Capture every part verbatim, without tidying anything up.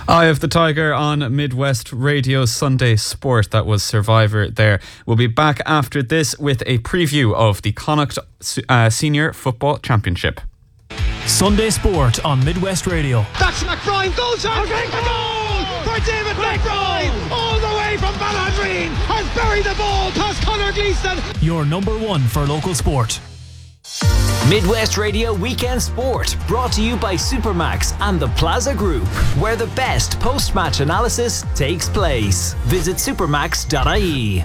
Eye of the Tiger on Midwest Radio Sunday Sport. That was Survivor there. We'll be back after this with a preview of the Connacht uh, Senior Football Championship. Sunday Sport on Midwest Radio. That's McBride, goes out for goal for David McBride, all the way from Balladreen, has buried the ball past Conor Gleeson. Your number one for local sport. Midwest Radio Weekend Sport, brought to you by Supermax and the Plaza Group, where the best post-match analysis takes place. Visit supermax dot I E.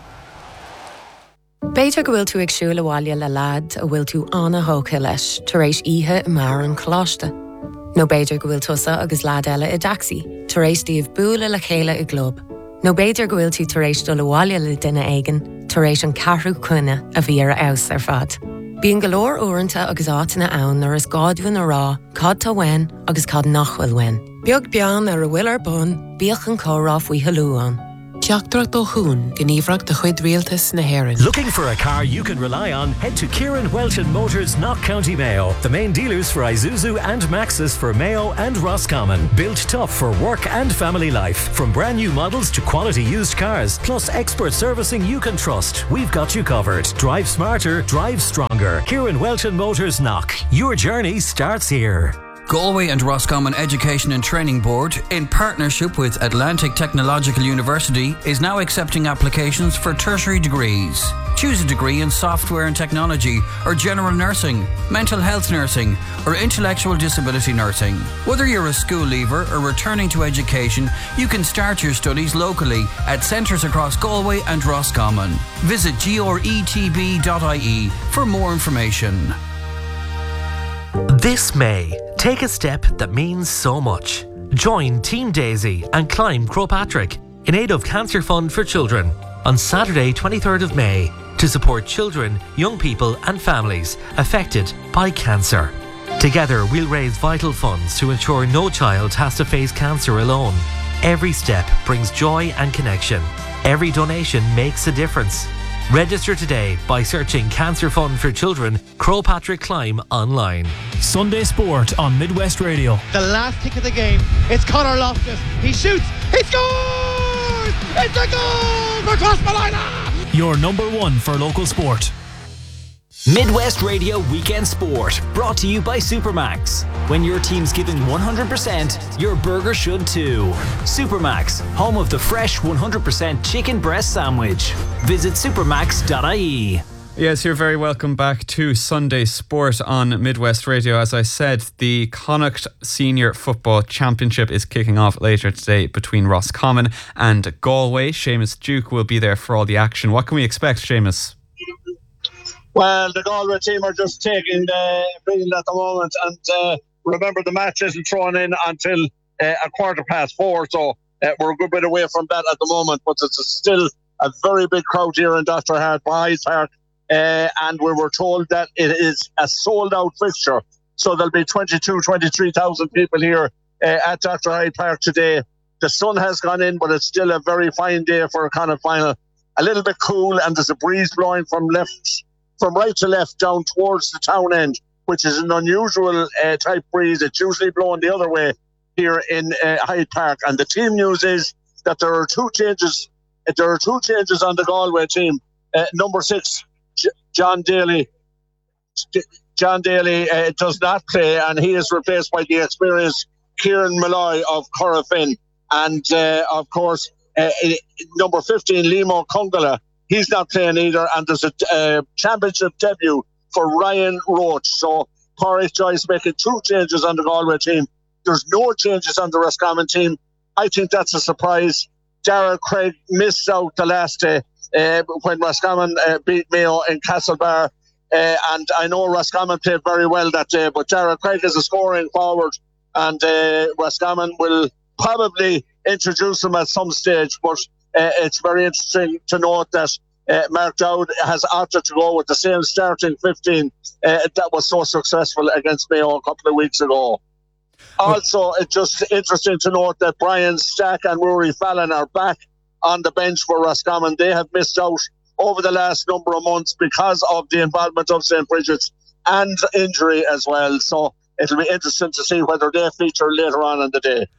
Beidir go bhfuil tú ag siúla bhaile le lad a bhfuil tú anna hóca leis tar éis ihe i mar an chláiste. No beidir go bhfuil tusa agus lad eile i daxi tar éis díobh búla le chéile i glob. No beidir go bhfuil tú tar éis dul bhaile le duine aigen tar éis an carthú cuine a bhí ar aus ar fad. Bíon golóir uaireanta agus átainna ann ar is gáidúin a rá, cad tá wein agus cad nachhfuil wein. Beag bean ar a bhfuil ar bun, bíoch an córá faoi halúán. Teachtrach do hún, gníomhrach de chuid rialtas na Héireann. Looking for a car you can rely on? Head to Kieran Welton Motors, Knock County Mayo, the main dealers for Isuzu and Maxus for Mayo and Roscommon. Built tough for work and family life. From brand new models to quality used cars, plus expert servicing you can trust. We've got you covered. Drive smarter, drive stronger. Kieran Welton Motors Knock. Your journey starts here. Galway and Roscommon Education and Training Board, in partnership with Atlantic Technological University, is now accepting applications for tertiary degrees. Choose a degree in software and technology, or general nursing, mental health nursing, or intellectual disability nursing. Whether you're a school leaver or returning to education, you can start your studies locally at centres across Galway and Roscommon. Visit g r e t b dot I E for more information. This May, take a step that means so much. Join Team Daisy and climb Croagh Patrick in aid of Cancer Fund for Children on Saturday twenty-third of May to support children, young people and families affected by cancer. Together we'll raise vital funds to ensure no child has to face cancer alone. Every step brings joy and connection. Every donation makes a difference. Register today by searching Cancer Fund for Children, Croagh Patrick Climb online. Sunday Sport on Midwest Radio. The last kick of the game, it's Conor Loftus. He shoots, he scores! It's a goal for Crossmolina! Your number one for local sport. Midwest Radio Weekend Sport, brought to you by Supermax. When your team's giving one hundred percent, your burger should too. Supermax, home of the fresh one hundred percent chicken breast sandwich. Visit supermax dot I E. Yes, you're very welcome back to Sunday Sport on Midwest Radio. As I said, the Connacht Senior Football Championship is kicking off later today between Roscommon and Galway. Seamus Duke will be there for all the action. What can we expect, Seamus? Well, the Galway team are just taking the field at the moment, and uh, remember the match isn't thrown in until uh, a quarter past four, so uh, we're a good bit away from that at the moment, but it's still a very big crowd here in Doctor Hart Hyde Park, uh, and we were told that it is a sold-out fixture, so there'll be twenty-two, twenty-three thousand people here uh, at Doctor Hyde Park today. The sun has gone in, but it's still a very fine day for a Connacht final. A little bit cool, and there's a breeze blowing from left from right to left down towards the town end, which is an unusual uh, type breeze. It's usually blowing the other way here in uh, Hyde Park. And the team news is that there are two changes. Uh, there are two changes on the Galway team. Uh, number six, J- John Daly. J- John Daly uh, does not play, and he is replaced by the experienced Kieran Malloy of Corofin. And uh, of course, uh, number fifteen, Limo Kungala. He's not playing either, and there's a uh, championship debut for Ryan Roach. So Pádraig Joyce making two changes on the Galway team. There's no changes on the Roscommon team. I think that's a surprise. Darragh Craig missed out the last day uh, when Roscommon uh, beat Mayo in Castlebar. Uh, and I know Roscommon played very well that day, but Darragh Craig is a scoring forward, and uh, Roscommon will probably introduce him at some stage, but Uh, it's very interesting to note that uh, Mark Dowd has opted to go with the same starting fifteen uh, that was so successful against Mayo a couple of weeks ago. Also, it's just interesting to note that Brian Stack and Rory Fallon are back on the bench for Roscommon. They have missed out over the last number of months because of the involvement of Saint Bridget's and injury as well. So it'll be interesting to see whether they feature later on in the day.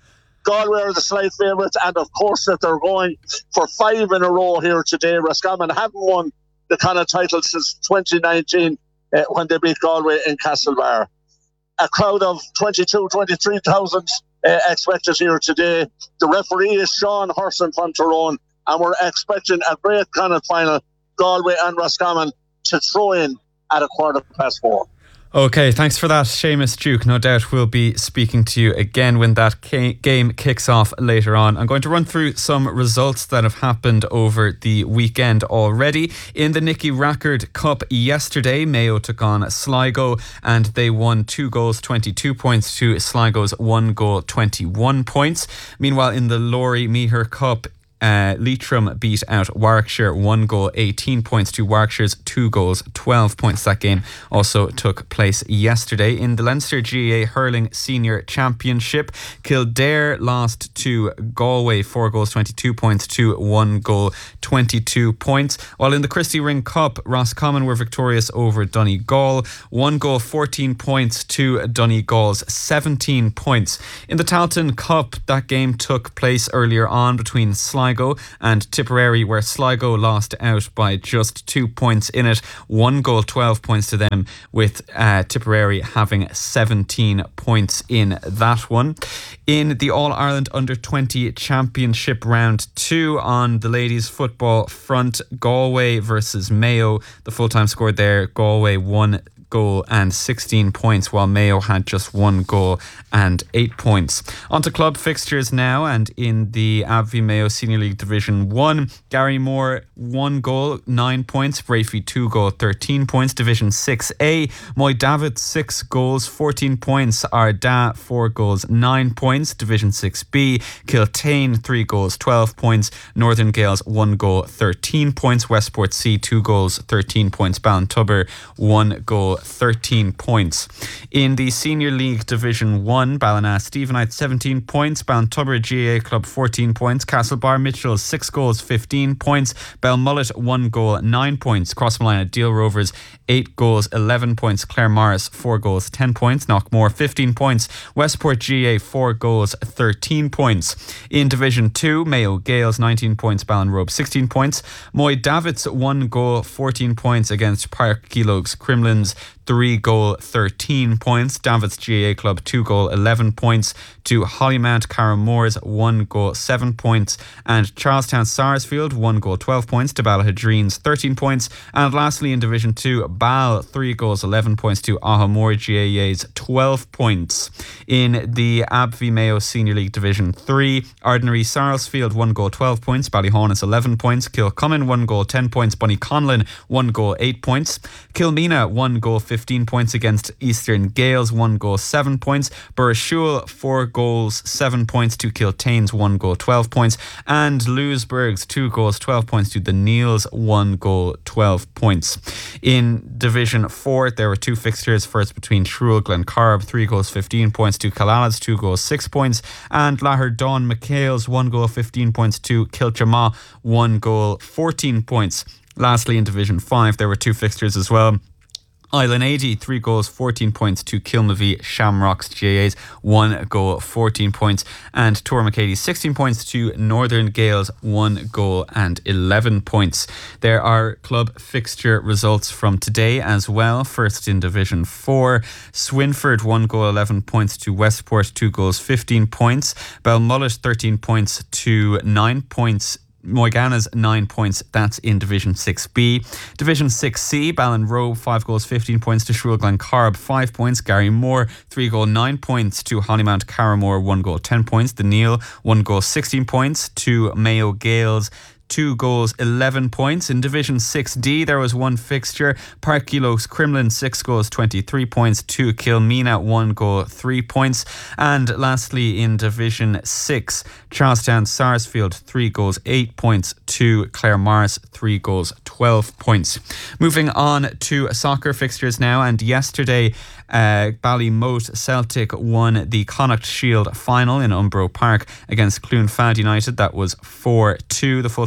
Galway are the slight favourites, and of course that they're going for five in a row here today. Roscommon haven't won the Connacht title since twenty nineteen uh, when they beat Galway in Castlebar. A crowd of twenty-two, twenty-three thousand uh, expected here today. The referee is Sean Hurson from Tyrone, and we're expecting a great Connacht final, Galway and Roscommon, to throw in at a quarter past four. Okay, thanks for that, Seamus Duke. No doubt we'll be speaking to you again when that ca- game kicks off later on. I'm going to run through some results that have happened over the weekend already. In the Nicky Rackard Cup yesterday, Mayo took on Sligo and they won two goals, twenty-two points to Sligo's one goal, twenty-one points. Meanwhile, in the Laurie Meagher Cup, Uh, Leitrim beat out Warwickshire one goal, eighteen points to Warwickshire's two goals, twelve points. That game also took place yesterday. In the Leinster G A A Hurling Senior Championship, Kildare lost to Galway four goals, twenty-two points to one goal, twenty-two points. While in the Christy Ring Cup, Roscommon were victorious over Donegal, one goal, fourteen points to Donegal's seventeen points. In the Tailteann Cup, that game took place earlier on between Sligo and Tipperary, where Sligo lost out by just two points in it. One goal, twelve points to them, with uh, Tipperary having seventeen points in that one. In the All-Ireland Under twenty Championship Round two on the ladies' football front, Galway versus Mayo. The full-time score there, Galway won goal and sixteen points, while Mayo had just one goal and eight points. On to club fixtures now, and in the A B V Mayo Senior League Division one, Gary Moore one goal, nine points, Brafey two goal, thirteen points. Division six A, Moy David six goals, fourteen points, Arda four goals, nine points. Division six B, Kiltane three goals, twelve points, Northern Gales one goal, thirteen points, Westport C two goals, thirteen points, Ballintubber one goal, thirteen points. In the Senior League Division one, Ballina Stevenite seventeen points, Ballintubber G A A Club fourteen points, Castlebar Mitchell six goals, fifteen points, Belmullet one goal, nine points, Crossmolina Deal Rovers eight goals, eleven points, Clare Morris four goals, ten points, Knockmore fifteen points, Westport G A A four goals, thirteen points. In Division two, Mayo Gales nineteen points, Ballinrobe sixteen points, Moy Davids one goal, fourteen points against Park Geelog's Crimlins three goal, thirteen points. Davids G A A Club two goal, eleven points to Hollymount Carramoors one goal, seven points, and Charlestown Sarsfield one goal, twelve points to Ballahadreens thirteen points. And lastly in Division two, Ball three goals, eleven points to Ahamore G A A's twelve points. In the A B V Mayo Senior League Division three, Ordinary Sarsfield one goal, twelve points, Ballyhaunis eleven points, Kilcummin one goal, ten points, Bunnyconlin one goal, eight points, Kilmena one goal, fifteen points against Eastern Gales one goal, seven points, Burrishoole four goals, seven points to Kiltane's one goal, twelve points, and Lewisburg's two goals, twelve points to the Neils one goal, twelve points. In Division four, there were two fixtures. First between Shrule Glencorb, three goals, fifteen points to Callalas, two goals, six points, and Lahar Dawn McHale's one goal, fifteen points to Kilchama, one goal, fourteen points. Lastly, in Division five, there were two fixtures as well. Island eighty, three goals, fourteen points to Kilmavie Shamrocks G A A's one goal, fourteen points, and Tormacady sixteen points to Northern Gales one goal and eleven points. There are club fixture results from today as well. First in Division four, Swinford one goal, eleven points to Westport two goals, fifteen points. Belmullet thirteen points to nine points. Moyganna's nine points, that's in Division six B. Division six C, Ballinrobe five goals, fifteen points to Shrule Glencorb, five points. Gary Moore three goal, nine points to Hollymount Carramore, one goal, ten points. The Neil one goal, sixteen points to Mayo Gales, two goals, eleven points. In Division six D, there was one fixture. Park Geelog's Crimlin, six goals, twenty-three points to Kilmena, one goal, three points. And lastly, in Division six, Charlestown Sarsfield, three goals, eight points to Clare Morris, three goals, twelve points. Moving on to soccer fixtures now, and yesterday, Uh, Ballymote Celtic won the Connacht Shield final in Umbro Park against Cloonfad United. That was four two. The full-time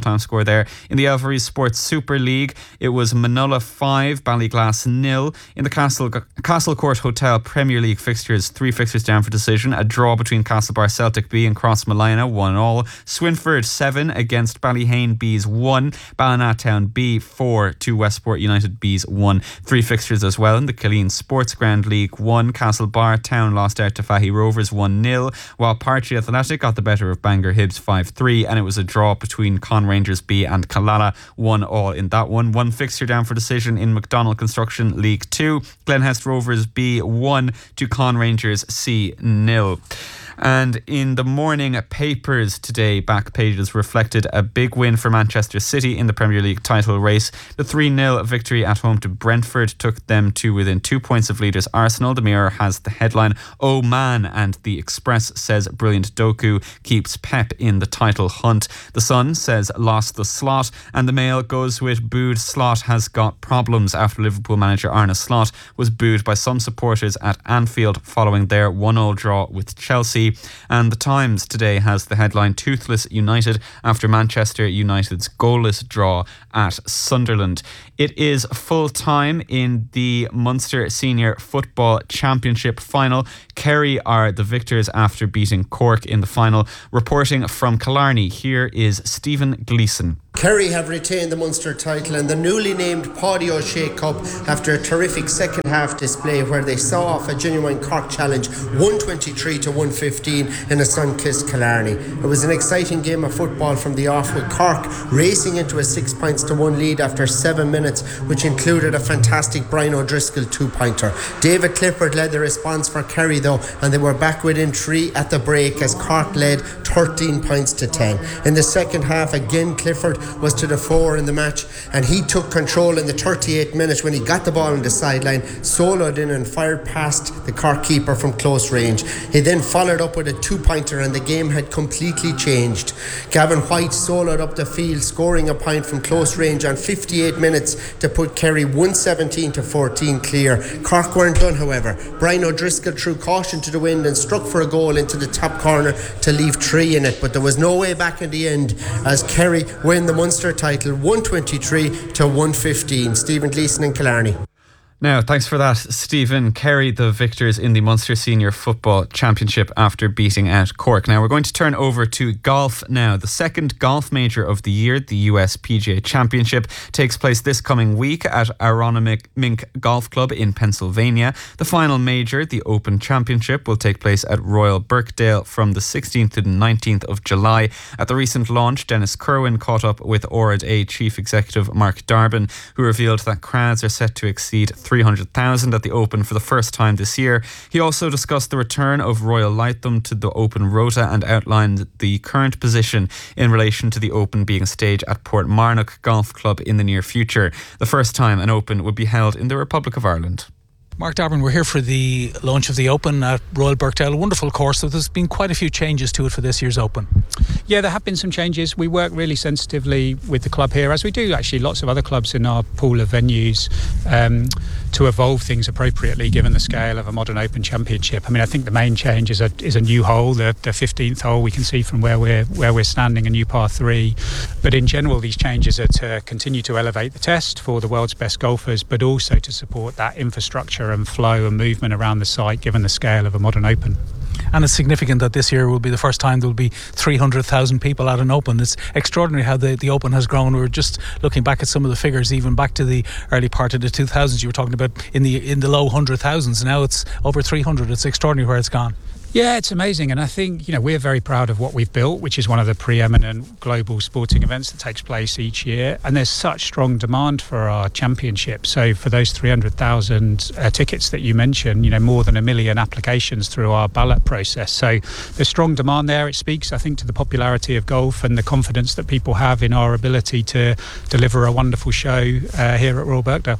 half-time score there. In the Alvarez Sports Super League, it was Manola five, Ballyglass nil. In the Castle Castlecourt Hotel Premier League fixtures, three fixtures down for decision. A draw between Castlebar Celtic B and Crossmolina, one all. Swinford seven against Ballyhane B's one. Ballynatown B four to Westport United B's one. Three fixtures as well in the Killeen Sports Ground League one. Castlebar Town lost out to Fahey Rovers one nil, while Partridge Athletic got the better of Bangor Hibs five three, and it was a draw between Con Rangers B and Killala, one all in that one. One fixture down for decision in McDonald Construction League two. Glenhest Rovers B one to Con Rangers C nil. And in the morning papers today, back pages reflected a big win for Manchester City in the Premier League title race. The three nil victory at home to Brentford took them to within two points of leaders Arsenal. The Mirror has the headline, "Oh man," and the Express says brilliant Doku keeps Pep in the title hunt. The Sun says lost the slot, and the Mail goes with booed Slot has got problems after Liverpool manager Arne Slot was booed by some supporters at Anfield following their one all draw with Chelsea. And the Times today has the headline, "Toothless United after Manchester United's goalless draw at Sunderland." It is full time in the Munster Senior Football Championship final. Kerry are the victors after beating Cork in the final. Reporting from Killarney, here is Stephen Gleeson. Kerry have retained the Munster title and the newly named Paddy O'Shea Cup after a terrific second half display where they saw off a genuine Cork challenge one twenty-three to one fifteen in a sun-kissed Killarney. It was an exciting game of football from the off, with Cork racing into a six points to one lead after seven minutes, which included a fantastic Brian O'Driscoll two-pointer. David Clifford led the response for Kerry though, and they were back within three at the break as Cork led thirteen points to ten. In the second half, again Clifford was to the fore in the match, and he took control in the thirty-eighth minute when he got the ball on the sideline, soloed in and fired past the Cork keeper from close range. He then followed up with a two-pointer and the game had completely changed. Gavin White soloed up the field, scoring a point from close range on fifty-eight minutes to put Kerry one seventeen to fourteen clear. Cork weren't done, however. Brian O'Driscoll threw caution to the wind and struck for a goal into the top corner to leave three in it, but there was no way back in the end as Kerry win the Munster title one twenty-three to one fifteen. Stephen Gleeson in Killarney. Now, thanks for that, Stephen. Kerry, the victors in the Munster Senior Football Championship after beating out Cork. Now, we're going to turn over to golf now. The second golf major of the year, the U S P G A Championship, takes place this coming week at Aronimink Golf Club in Pennsylvania. The final major, the Open Championship, will take place at Royal Birkdale from the sixteenth to the nineteenth of July. At the recent launch, Dennis Kerwin caught up with O R A D A Chief Executive Mark Darbin, who revealed that crowds are set to exceed three hundred thousand at the Open for the first time this year. He also discussed the return of Royal Lytham to the Open Rota and outlined the current position in relation to the Open being staged at Portmarnock Golf Club in the near future. The first time an Open would be held in the Republic of Ireland. Mark Darbin, we're here for the launch of the Open at Royal Birkdale. A wonderful course, so there's been quite a few changes to it for this year's Open. Yeah, there have been some changes. We work really sensitively with the club here, as we do actually lots of other clubs in our pool of venues, um, to evolve things appropriately given the scale of a modern Open Championship. I mean, I think the main change is a is a new hole, the, the fifteenth hole. We can see from where we're where we're standing, a new par three. But in general, these changes are to continue to elevate the test for the world's best golfers, but also to support that infrastructure and flow and movement around the site given the scale of a modern Open. And it's significant that this year will be the first time there will be three hundred thousand people at an Open. It's extraordinary how the, the Open has grown. We were just looking back at some of the figures, even back to the early part of the two thousands. You were talking about in the in the low one hundred thousands. Now it's over three hundred. It's extraordinary where it's gone. Yeah, it's amazing, and I think, you know, we're very proud of what we've built, which is one of the preeminent global sporting events that takes place each year, and there's such strong demand for our championship. So for those three hundred thousand uh, tickets that you mentioned, you know, more than a million applications through our ballot process. So there's strong demand there. It speaks, I think, to the popularity of golf and the confidence that people have in our ability to deliver a wonderful show uh, here at Royal Birkdale.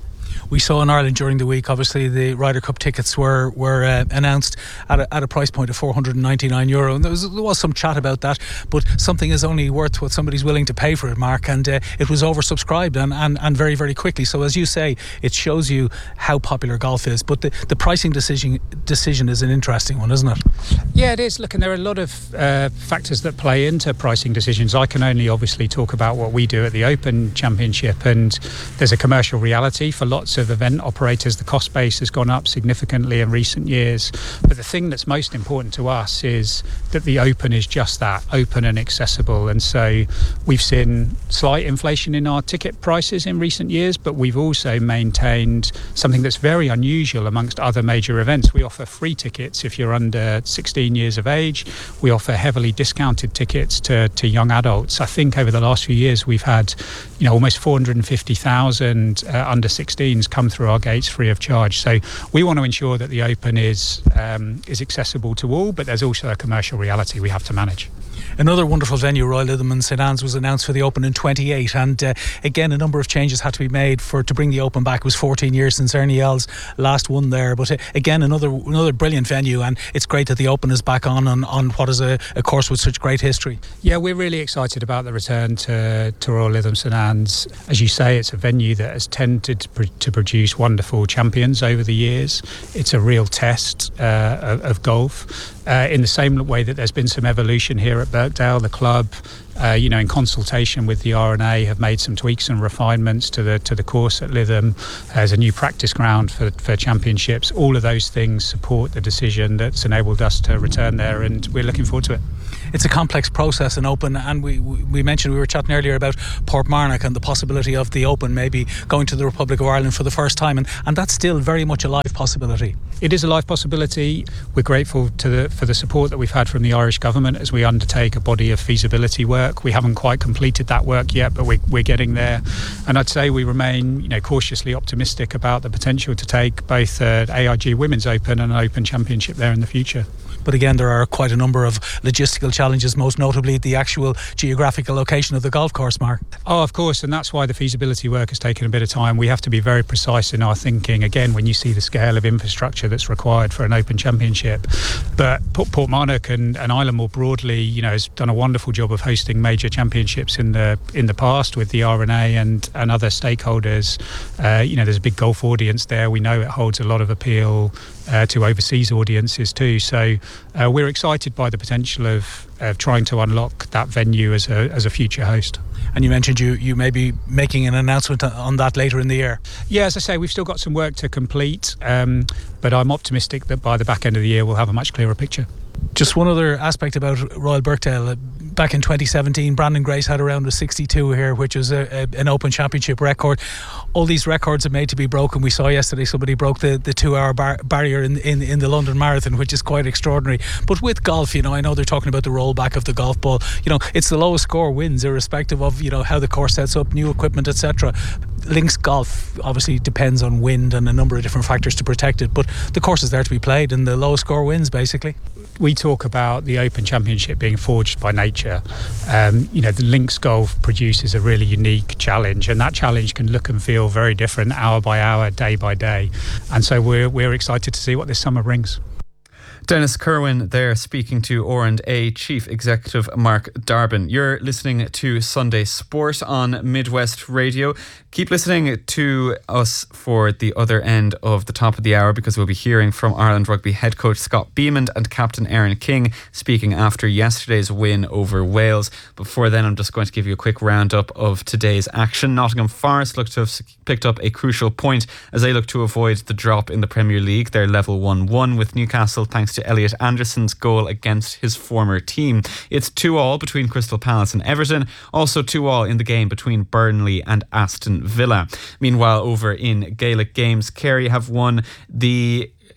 We saw in Ireland during the week, obviously the Ryder Cup tickets were were uh, announced at a, at a price point of four hundred ninety-nine euro, and there was, there was some chat about that, but something is only worth what somebody's willing to pay for it, Mark, and uh, it was oversubscribed and, and, and very, very quickly. So as you say, it shows you how popular golf is, but the, the pricing decision decision is an interesting one, isn't it? Yeah, it is. Look, and there are a lot of uh, factors that play into pricing decisions. I can only obviously talk about what we do at the Open Championship, and there's a commercial reality for lots of event operators. The cost base has gone up significantly in recent years, but the thing that's most important to us is that the Open is just that, open and accessible. And so we've seen slight inflation in our ticket prices in recent years, but we've also maintained something that's very unusual amongst other major events. We offer free tickets if you're under sixteen years of age. We offer heavily discounted tickets to, to young adults. I think over the last few years we've had, you know, almost four hundred fifty thousand uh, under sixteens come through our gates free of charge. So we want to ensure that the Open is um, is accessible to all, but there's also a commercial reality we have to manage. Another wonderful venue, Royal Lytham in St Anne's, was announced for the Open in twenty-eight, and uh, again a number of changes had to be made for to bring the Open back. It was fourteen years since Ernie Els last won there, but uh, again another another brilliant venue, and it's great that the Open is back on on, on what is a, a course with such great history. Yeah, we're really excited about the return to, to Royal Lytham St Anne's. As you say, it's a venue that has tended to, pr- to produce wonderful champions over the years. It's a real test uh, of, of golf. Uh, in the same way that there's been some evolution here at Birkdale, the club, uh, you know, in consultation with the R N A, have made some tweaks and refinements to the to the course at Lytham. There's a new practice ground for, for championships. All of those things support the decision that's enabled us to return there, and we're looking forward to it. It's a complex process in Open, and we we mentioned, we were chatting earlier about Portmarnock and the possibility of the Open maybe going to the Republic of Ireland for the first time, and, and that's still very much a live possibility. It is a live possibility. We're grateful to the, for the support that we've had from the Irish government as we undertake a body of feasibility work. We haven't quite completed that work yet, but we're, we're getting there. And I'd say we remain, you know, cautiously optimistic about the potential to take both uh, A I G Women's Open and an Open Championship there in the future. But again, there are quite a number of logistical challenges, most notably the actual geographical location of the golf course, Mark. Oh, of course, and that's why the feasibility work has taken a bit of time. We have to be very precise in our thinking, again, when you see the scale of infrastructure that's required for an Open Championship. But Portmarnock and, and Ireland more broadly, you know, has done a wonderful job of hosting major championships in the in the past with the R N A and, and other stakeholders. Uh, you know, there's a big golf audience there. We know it holds a lot of appeal Uh, to overseas audiences too, so uh, we're excited by the potential of, of trying to unlock that venue as a as a future host. And you mentioned you you may be making an announcement on that later in the year. Yeah, as I say, we've still got some work to complete, um, but I'm optimistic that by the back end of the year we'll have a much clearer picture. Just one other aspect about Royal Birkdale. Back in twenty seventeen, Brandon Grace had around a sixty-two here, which was a, a, an Open Championship record. All these records are made to be broken. We saw yesterday somebody broke the, the two-hour bar- barrier in, in in the London Marathon, which is quite extraordinary. But with golf, you know, I know they're talking about the rollback of the golf ball. You know, it's the lowest score wins, irrespective of, you know, how the course sets up, new equipment, et cetera. Links golf obviously depends on wind and a number of different factors to protect it, but the course is there to be played, and the lowest score wins, basically. We talk about the Open Championship being forged by nature. Um, you know, the links golf produces a really unique challenge, and that challenge can look and feel very different hour by hour, day by day. And so we're we're excited to see what this summer brings. Dennis Kerwin there speaking to R and A Chief Executive Mark Darbin. You're listening to Sunday Sport on Midwest Radio. Keep listening to us for the other end of the top of the hour, because we'll be hearing from Ireland Rugby head coach Scott Beamond and captain Aaron King speaking after yesterday's win over Wales. Before then, I'm just going to give you a quick roundup of today's action. Nottingham Forest look to have picked up a crucial point as they look to avoid the drop in the Premier League. They're level one one with Newcastle thanks to Elliot Anderson's goal against his former team. It's two all between Crystal Palace and Everton. Also two all in the game between Burnley and Aston Villa. Meanwhile, over in Gaelic games, Kerry have won the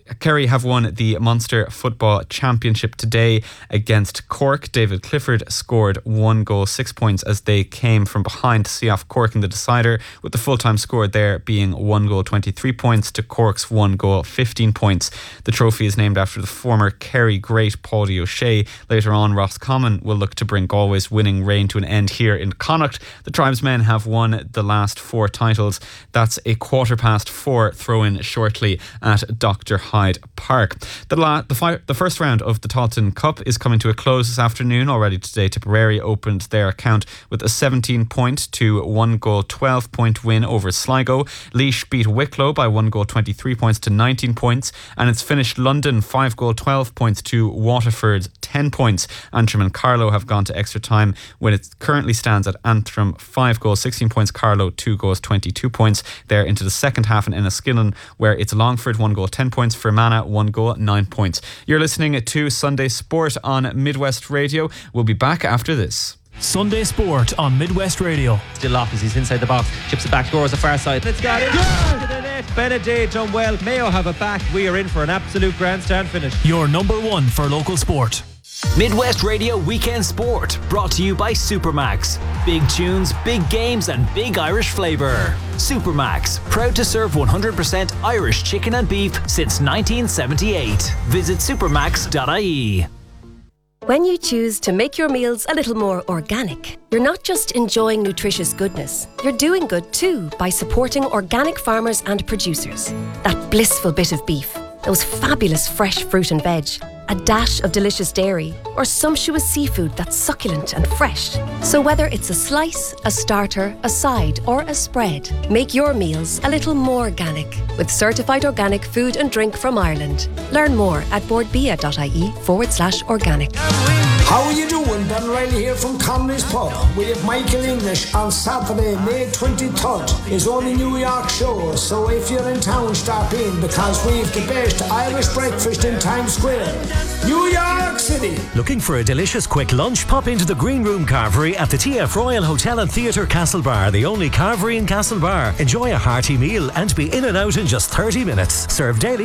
Kerry have won the Munster Football Championship today against Cork. David Clifford scored one goal, six points as they came from behind to see off Cork in the decider, with the full-time score there being one goal, twenty-three points to Cork's one goal, fifteen points. The trophy is named after the former Kerry great Páidí O'Shea. Later on, Roscommon will look to bring Galway's winning reign to an end here in Connacht. The tribesmen have won the last four titles. That's a quarter past four throw-in shortly at Doctor Hyde Park. The, la- the, fi- the first round of the Tailteann Cup is coming to a close this afternoon. Already today, Tipperary opened their account with a seventeen point to one goal, twelve point win over Sligo. Laois beat Wicklow by one goal, twenty-three points to nineteen points, and it's finished London five goal, twelve points to Waterford ten points. Antrim and Carlow have gone to extra time when it currently stands at Antrim five goals, sixteen points, Carlow two goals, twenty-two points. They're into the second half in Enniskillen, where it's Longford one goal, ten points, Fermanagh one goal, nine points. You're listening to Sunday Sport on Midwest Radio. We'll be back after this. Sunday Sport on Midwest Radio. Still off as he's inside the box, chips it back towards the far side. It's got it to the net. Benedict done well. Mayo have it back. We are in for an absolute grandstand finish. Your number one for local sport. Midwest Radio Weekend Sport, brought to you by Supermax. Big tunes, big games and big Irish flavour. Supermax, proud to serve one hundred percent Irish chicken and beef since nineteen seventy-eight. Visit supermax dot I E. When you choose to make your meals a little more organic, you're not just enjoying nutritious goodness, you're doing good too by supporting organic farmers and producers. That blissful bit of beef, those fabulous fresh fruit and veg, a dash of delicious dairy, or sumptuous seafood that's succulent and fresh. So whether it's a slice, a starter, a side, or a spread, make your meals a little more organic with certified organic food and drink from Ireland. Learn more at boardbia.ie forward slash organic. How are you doing? Ben Riley here from Conley's Pub. We have Michael English on Saturday, May twenty-third. His only New York show, so if you're in town, stop in because we've the best Irish breakfast in Times Square. New York City. Looking for a delicious quick lunch? Pop into the Green Room Carvery at the T F Royal Hotel and Theatre Castlebar, the only carvery in Castlebar. Enjoy a hearty meal and be in and out in just thirty minutes. Served daily